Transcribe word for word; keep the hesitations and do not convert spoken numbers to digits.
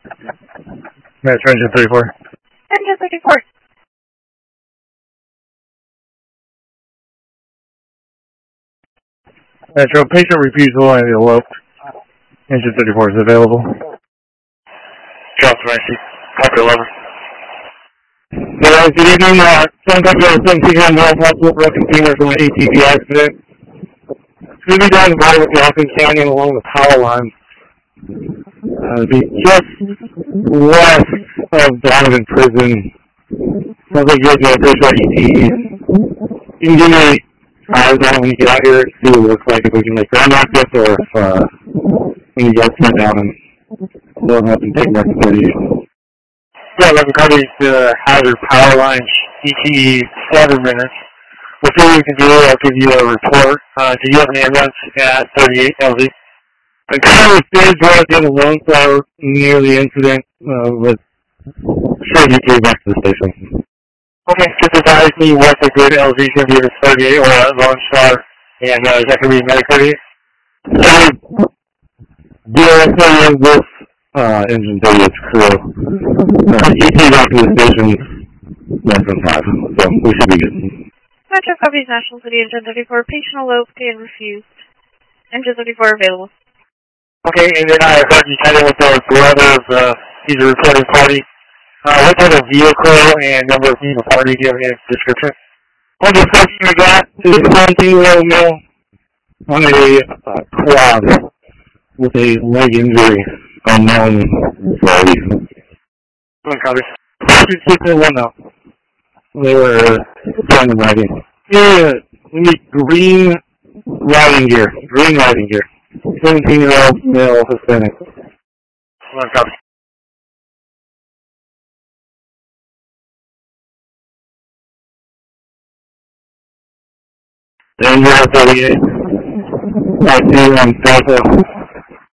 That's engine thirty-four. Engine thirty-four. Metro, patient refusal and eloped. Engine thirty-four is available. Charles Rancy, copy eleven. Yeah, good evening. Uh, Sunday, seventeen on North Hospital, broken femur from an A T V accident. It's going to be down the road with the Hawkins Canyon along the power line. Uh, it'd be just west of Donovan Prison. Sounds like you're going to push that E T E. You can give me eyes on when you get out here, see what it looks like, if we can make ground access or if uh, we can get sent down and load up and take rectification. Yeah, eleven copies the hazard power line, E T E, seven minutes. Before we can do it, I'll give you a report. Uh, do you have an ambulance at thirty-eight L Z? The car was staged right in the Lone Star near the incident, uh, with straight E T A back to the station. Okay, just advise me what the good L Z is going to be at thirty-eight or at Lone Star, and uh, is that going to be medic thirty-eight? So, D R S A is this uh, engine thirty-eight's crew. Uh, E T A back to the station less than five, so we should be good. Metro copies National City Engine thirty-four. Patient eloped and refused. Engine thirty-four available. Okay, and then I heard you chatting with those brothers. Uh, he's a reporting party. Uh, what type of vehicle and number of people party do you have any description? Well, the description we got is a seventeen-year-old male on a uh, quad with a leg injury unknown for a reason. One copy. six oh one now. They were uh, trying to riding. Yeah, we need green riding gear. Green riding gear. seventeen-year-old male Hispanic. One copy. Danger thirty-eight. I see on Delta.